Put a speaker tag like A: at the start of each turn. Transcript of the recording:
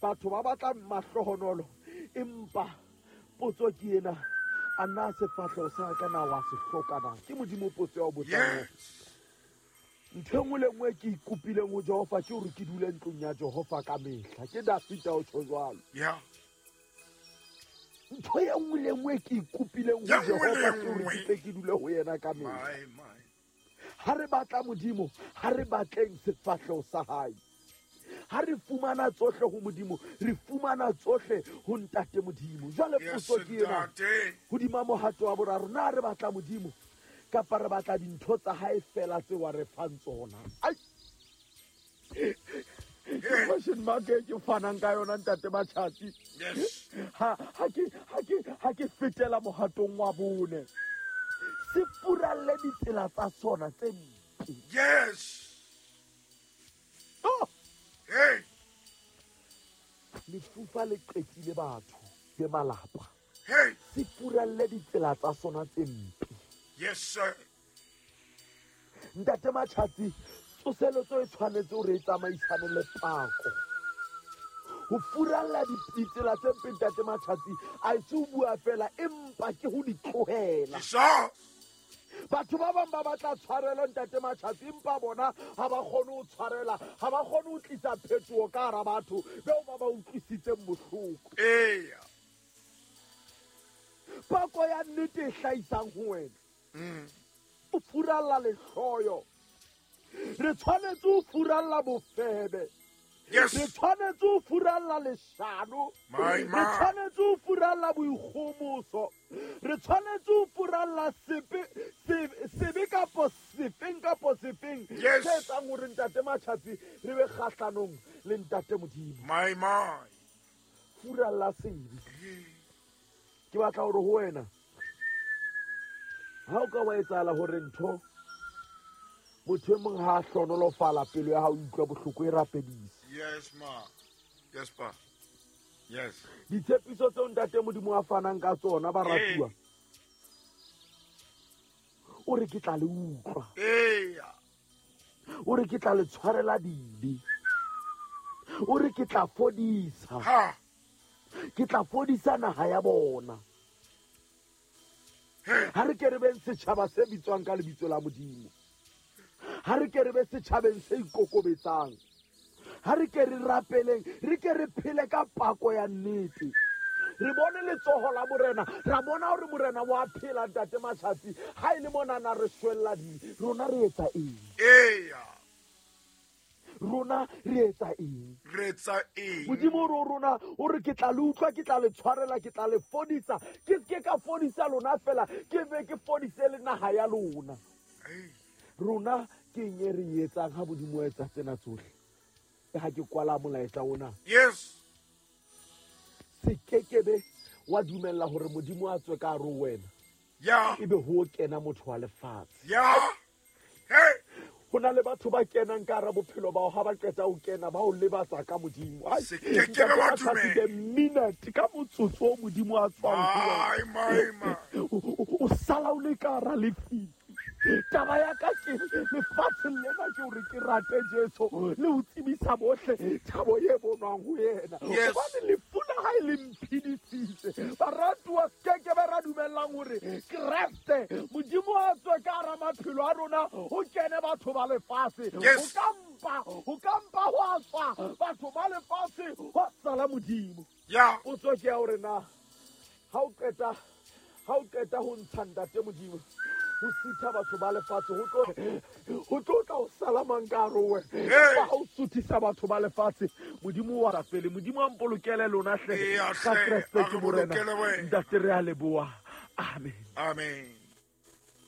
A: batho ba batla mahlohonolo empa potso ke ena a nna sefahlego sa ka na wa se hlokana ke modimo potso ya botsang ntho engwe le ngwe ke ikopileng ho Jehova ke hore ke dule ntlong ya Jehova ka mehla ke Dafita o tjho jwalo ntho e nngwe le ngwe ke ikopileng ho Jehova ke hore ke dule ho yena ka mehla ha re batla modimo ha re batleng sefahlego sa hae ha re fumana tsohle ho modimo re fumana tsohle ho ntate modimo jwale potso ke ena hodima mohato wa boraro na re batla modimo kapa re batla dintho tsa hae fela tse wa re fang tsona question mark ke fanang ka yona ntate Matjhatsi ha ke fetela mohatong wa bone se furalle ditsela tsa sona tse mpe lefufa le qetile batho le malapa se furalle ditsela tsa sona tse mpe ntate Matjhatsi tsoseletso e tshwanetse hore e tsamaisane le pako ho furalla ditsela tse mpe ntate Matjhatsi a se o bua fela empa ke ho di tlohela batho ba bang ba batla tshwarelo ntate Matjhatsi empa bona ha ba kgone ho tshwarela ha ba kgone ho tlisa phetoho ka hara batho beo ba ba utlwisitseng bohloko pako ya nnete e hlahisang ho wena o furalla lehloyo re tshwanetse ho furalla bofebe re tshwanetse ho furalla leshano re tshwanetse ho furalla boikgomoso re tshwanetse ho furalla sebe kapo sefeng se etsang hore ntate Matjhatsi re be kgahlanong le ntate modimo furalla sebe ke batla hore ho wena ha o ka wa etsahala hore ntho motho e mong ha hlonolofala pelo ya hao utlwa bohloko e rapedisa ditshepiso tseo ntate modimo a fanang ka tsona ba ratuwa o re ke tla le utlwa o re ke tla le tshwarela dibe o re ke tla fodisa ke tla fodisa naha ya bona ha re ke re beng setjhaba se bitswang ka lebitso la modimo ha re ke re be setjhabeng se ikokobetsang ha re ke re rapeleng re ke re phele ka pako ya nnete re bone letsoho la morena ra bona hore morena wa phela ntate Matjhatsi ha ile mona na re shwella di rona re etsa eng rona re etsa eng modimo rona o re ke tla le utlwa ke tla le tshwarela ke tla le fodisa ke ka fodisa lona fela ke be ke fodise le naha ya lona rona ke eng e re etsang ha modimo wa etsa tsena tsohle ha ke kwala molaetsa ona se kekebe wa dumella hore modimo a tswe ka hare ho wena ebe ho kena motho wa lefatshe ho na le batho ba kenang ka hara bophelo bao ha ba qeta ho kena ba o lebatsa ka modimo the minute ka motsotso o modimo a tswang o sala o le ka hara lefifi taba ya ka ke lefatsheng lena ke hore ke rate Jesu le ho tsebisa bohle thabo e bonwang ho yena hobane lefu la hae le mphidisitse baratuwa keke ba ra dumellang hore Kreste modimo a tswe ka hara maphelo a rona ho kene batho ba lefatshe ho kampa ho a tswa batho ba lefatshe ho sala modimo o tswe ke ya hore na ha o qeta ho ntsha ntate modimo ho sitha batho ba lefatshe ho tlo tla o salamang ka hare ho wena ha o suthisa batho ba lefatshe modimo wa rapele modimo a mpolokele lona hle ka Kreste ke morena ntate re a leboha amen